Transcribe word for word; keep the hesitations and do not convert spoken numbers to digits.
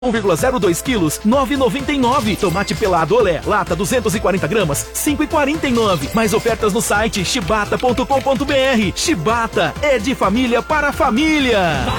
um vírgula zero dois quilos, nove reais e noventa e nove centavos. Tomate pelado Olé, lata duzentos e quarenta gramas, cinco reais e quarenta e nove centavos. Mais ofertas no site chibata ponto com ponto br. Chibata é de família para família.